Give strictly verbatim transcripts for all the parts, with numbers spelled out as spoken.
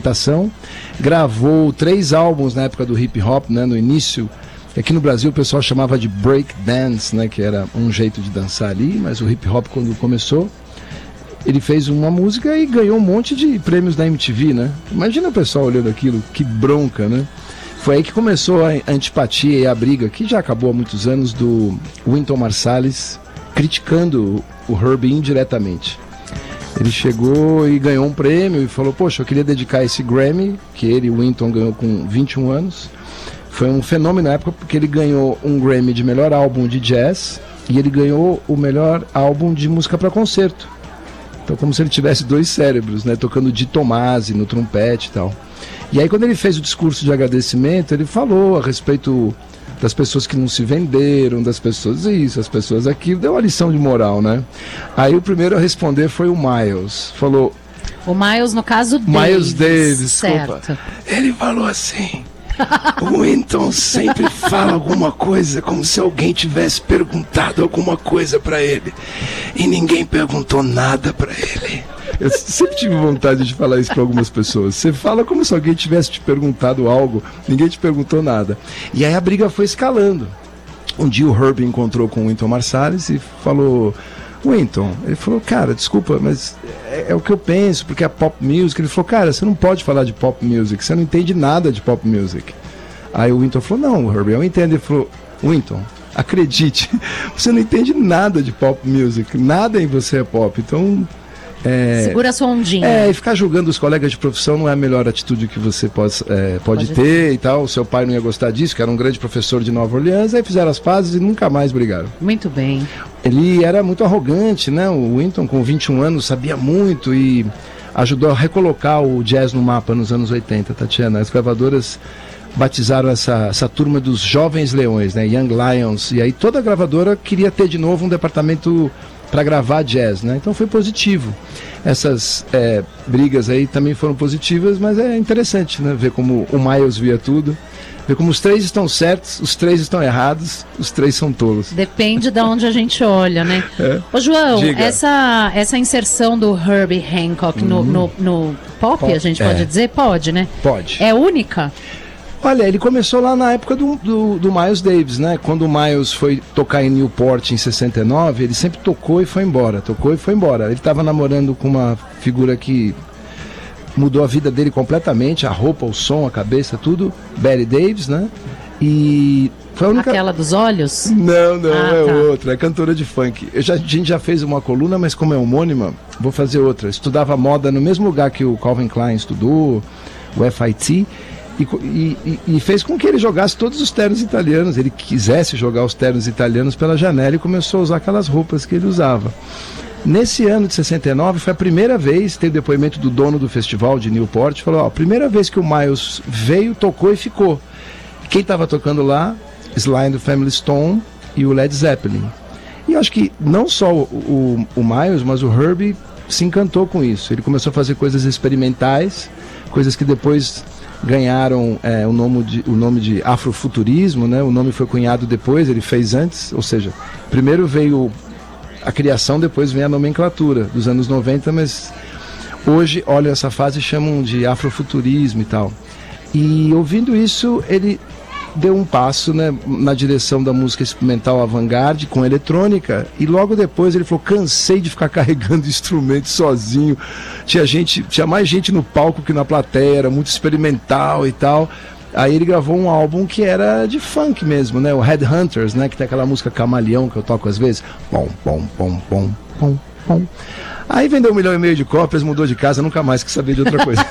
experimentação, gravou três álbuns na época do hip hop, né, no início. Aqui no Brasil o pessoal chamava de break dance, né, que era um jeito de dançar ali, mas o hip hop quando começou, ele fez uma música e ganhou um monte de prêmios da M T V, né? Imagina o pessoal olhando aquilo, que bronca, né? Foi aí que começou a antipatia e a briga, que já acabou há muitos anos, do Wynton Marsalis criticando o Herbie indiretamente. Ele chegou e ganhou um prêmio e falou, poxa, eu queria dedicar esse Grammy, que ele, o Wynton, ganhou com vinte e um anos. Foi um fenômeno na época, porque ele ganhou um Grammy de melhor álbum de jazz e ele ganhou o melhor álbum de música para concerto. Então, como se ele tivesse dois cérebros, né, tocando Di Tomasi no trompete e tal. E aí, quando ele fez o discurso de agradecimento, ele falou a respeito das pessoas que não se venderam, das pessoas isso, as pessoas aquilo, deu uma lição de moral, né? Aí o primeiro a responder foi o Miles, falou... O Miles, no caso, Davis. Miles Davis, desculpa. Certo. Ele falou assim... O Wynton sempre fala alguma coisa como se alguém tivesse perguntado alguma coisa pra ele e ninguém perguntou nada pra ele. Eu sempre tive vontade de falar isso pra algumas pessoas. Você fala como se alguém tivesse te perguntado algo, ninguém te perguntou nada. E aí a briga foi escalando. Um dia o Herbie encontrou com o Wynton Marsalis e falou... Wynton, ele falou, cara, desculpa, mas é, é o que eu penso, porque é pop music. Ele falou, cara, você não pode falar de pop music, você não entende nada de pop music. Aí o Wynton falou, não, Herbie, eu entendo. Ele falou, Wynton, acredite, você não entende nada de pop music, nada em você é pop, então... É, segura a sua ondinha. É, e ficar julgando os colegas de profissão não é a melhor atitude que você pode, é, pode, pode ter e tal. O seu pai não ia gostar disso, que era um grande professor de Nova Orleans, aí fizeram as pazes e nunca mais brigaram. Muito bem. Ele era muito arrogante, né? O Wynton, com vinte e um anos, sabia muito e ajudou a recolocar o jazz no mapa nos anos oitenta, Tatiana. As gravadoras batizaram essa, essa turma dos jovens leões, né? Young Lions. E aí toda gravadora queria ter de novo um departamento para gravar jazz, né? Então foi positivo. Essas é, brigas aí também foram positivas, mas é interessante, né? Ver como o Miles via tudo, ver como os três estão certos, os três estão errados, os três são tolos. Depende de onde a gente olha, né? É. Ô João, essa, essa inserção do Herbie Hancock uhum. no, no, no pop, pop, a gente pode é. dizer? Pode, né? Pode. É única? Olha, ele começou lá na época do, do, do Miles Davis, né? Quando o Miles foi tocar em Newport em sessenta e nove, ele sempre tocou e foi embora, tocou e foi embora. Ele estava namorando com uma figura que mudou a vida dele completamente, a roupa, o som, a cabeça, tudo, Betty Davis, né? E foi a única... Aquela dos olhos? Não, não, ah, é tá. outra, é cantora de funk. Eu já, a gente já fez uma coluna, mas como é homônima, vou fazer outra. Estudava moda no mesmo lugar que o Calvin Klein estudou, o F I T, E, e, e fez com que ele jogasse todos os ternos italianos, ele quisesse jogar os ternos italianos pela janela e começou a usar aquelas roupas que ele usava. Nesse ano de sessenta e nove foi a primeira vez, teve depoimento do dono do festival de Newport, falou, ó, a primeira vez que o Miles veio, tocou e ficou. Quem estava tocando lá? Sly and the Family Stone e o Led Zeppelin. E eu acho que não só o, o, o Miles, mas o Herbie se encantou com isso. Ele começou a fazer coisas experimentais, coisas que depois ganharam é, o, nome de, o nome de afrofuturismo, né? O nome foi cunhado depois, ele fez antes, ou seja, primeiro veio a criação, depois vem a nomenclatura dos anos noventa, mas hoje, olha essa fase, chamam de afrofuturismo e tal. E ouvindo isso, ele deu um passo, né, na direção da música experimental avant-garde com eletrônica, e logo depois ele falou, cansei de ficar carregando instrumentos sozinho, tinha gente, tinha mais gente no palco que na plateia, era muito experimental e tal. Aí ele gravou um álbum que era de funk mesmo, né, o Headhunters, né, que tem aquela música Camaleão que eu toco às vezes, pom, pom, pom, pom, pom, pom. Aí vendeu um milhão e meio de cópias, mudou de casa, nunca mais quis saber de outra coisa.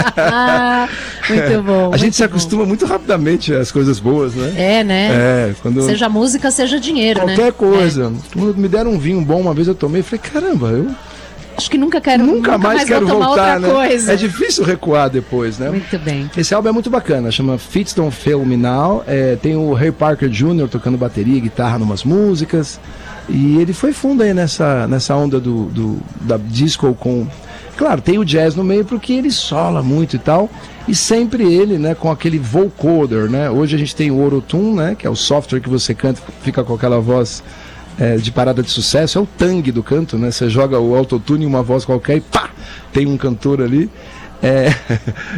Ah, muito bom. A muito gente se bom. acostuma muito rapidamente às coisas boas, né? É, né? É, quando... Seja música, seja dinheiro, qualquer né? coisa. É. Quando me deram um vinho bom, uma vez eu tomei e falei, caramba, eu... Acho que nunca quero Nunca, nunca mais, mais quero tomar voltar, outra né? coisa. É difícil recuar depois, né? Muito bem. Esse álbum é muito bacana, chama Fits Don't Fail Me Now. É, tem o Ray Parker Júnior tocando bateria e guitarra numas músicas. E ele foi fundo aí nessa, nessa onda do, do, da disco com... Claro, tem o jazz no meio porque ele sola muito e tal. E sempre ele, né, com aquele vocoder, né? Hoje a gente tem o Auto-Tune, né? Que é o software que você canta, fica com aquela voz é, de parada de sucesso. É o tangue do canto, né? Você joga o autotune em uma voz qualquer e pá! Tem um cantor ali. É,